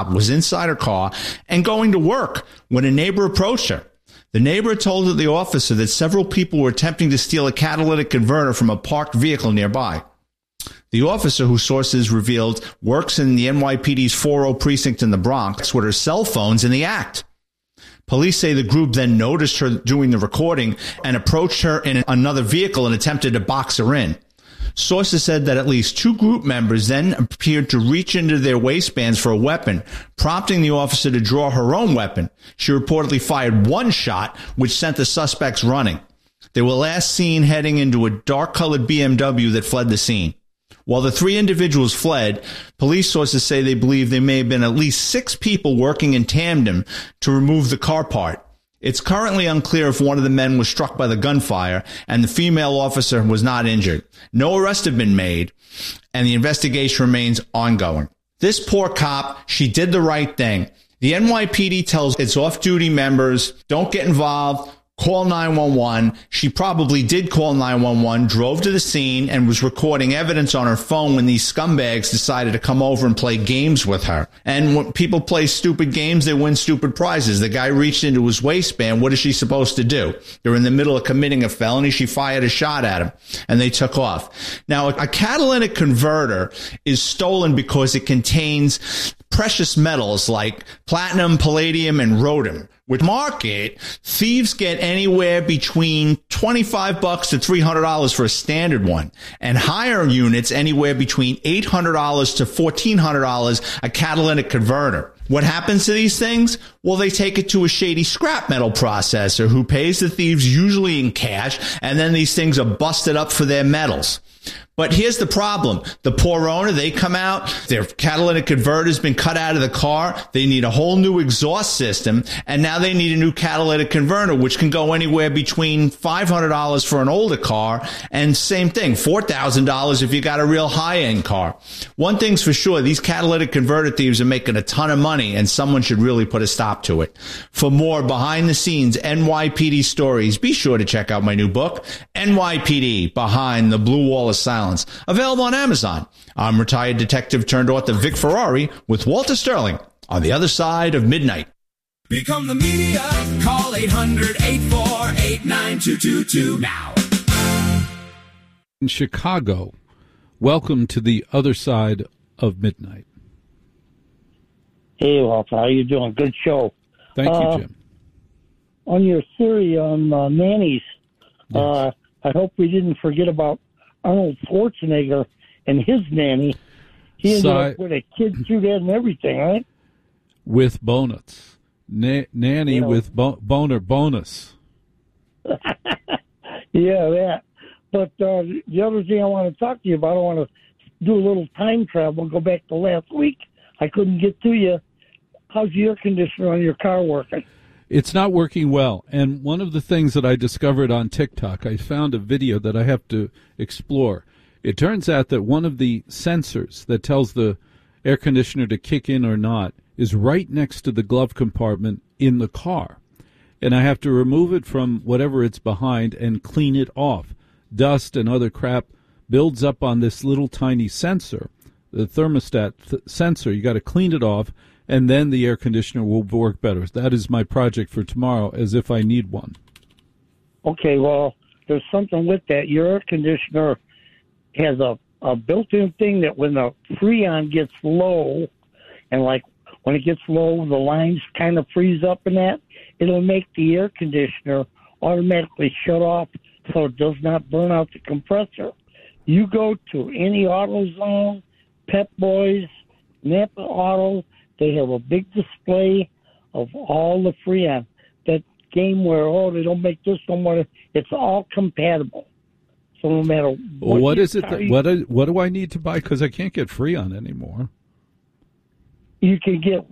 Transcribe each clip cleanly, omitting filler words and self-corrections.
was inside her car and going to work when a neighbor approached her. The neighbor told the officer that several people were attempting to steal a catalytic converter from a parked vehicle nearby. The officer, who sources revealed works in the NYPD's 4-0 precinct in the Bronx, with her cell phones in the act. Police say the group then noticed her doing the recording and approached her in another vehicle and attempted to box her in. Sources said that at least 2 group members then appeared to reach into their waistbands for a weapon, prompting the officer to draw her own weapon. She reportedly fired 1 shot, which sent the suspects running. They were last seen heading into a dark-colored BMW that fled the scene. While the 3 individuals fled, police sources say they believe there may have been at least 6 people working in tandem to remove the car part. It's currently unclear if one of the men was struck by the gunfire and the female officer was not injured. No arrests have been made, and the investigation remains ongoing. This poor cop, she did the right thing. The NYPD tells its off-duty members, don't get involved. Call 911. She probably did call 911, drove to the scene, and was recording evidence on her phone when these scumbags decided to come over and play games with her. And when people play stupid games, they win stupid prizes. The guy reached into his waistband. What is she supposed to do? They're in the middle of committing a felony. She fired a shot at him, and they took off. Now, a catalytic converter is stolen because it contains precious metals like platinum, palladium, and rhodium. With market, thieves get anywhere between $25 to $300 for a standard one, and higher units anywhere between $800 to $1,400 a catalytic converter. What happens to these things? Well, they take it to a shady scrap metal processor who pays the thieves usually in cash, and then these things are busted up for their metals. But here's the problem. The poor owner, they come out, their catalytic converter's been cut out of the car. They need a whole new exhaust system. And now they need a new catalytic converter, which can go anywhere between $500 for an older car. And same thing, $4,000 if you got a real high-end car. One thing's for sure, these catalytic converter thieves are making a ton of money, and someone should really put a stop to it. For more behind-the-scenes NYPD stories, be sure to check out my new book, NYPD Behind the Blue Wall of Silence, available on Amazon. I'm retired detective turned author Vic Ferrari with Walter Sterling on the other side of midnight. Become the media. Call 800-848-9222 now. In Chicago, welcome to the other side of midnight. Hey, Walter, how you doing? Good show. Thank you, Jim. On your theory on nannies, yes. I hope we didn't forget about Arnold Schwarzenegger and his nanny. He ended up with a kid through that and everything, right? With bonus. Nanny with boner bonus. Yeah, that. But the other thing I want to talk to you about, I want to do a little time travel, go back to last week. I couldn't get to you. How's the air conditioner on your car working? It's not working well. And one of the things that I discovered on TikTok, I found a video that I have to explore. It turns out that one of the sensors that tells the air conditioner to kick in or not is right next to the glove compartment in the car. And I have to remove it from whatever it's behind and clean it off. Dust and other crap builds up on this little tiny sensor, the thermostat sensor. You got to clean it off, and then the air conditioner will work better. That is my project for tomorrow, as if I need one. Okay, well, there's something with that. Your air conditioner has a built-in thing that when the Freon gets low, and like when it gets low, the lines kind of freeze up in that, it'll make the air conditioner automatically shut off so it does not burn out the compressor. You go to any AutoZone, Pep Boys, Napa Auto, they have a big display of all the Freon. That game where, they don't make this no more, it's all compatible. So no matter what is it? What do I need to buy? Because I can't get Freon anymore. You can get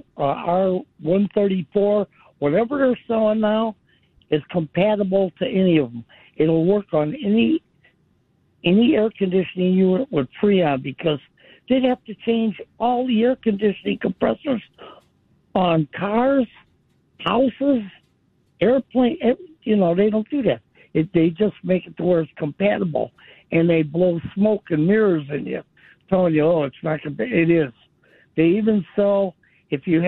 R134, whatever they're selling now, is compatible to any of them. It'll work on any air conditioning unit with Freon, because they'd have to change all the air conditioning compressors on cars, houses, airplanes. They don't do that. They just make it to where it's compatible, and they blow smoke and mirrors in you, telling you, it's not compatible. It is. They even sell if you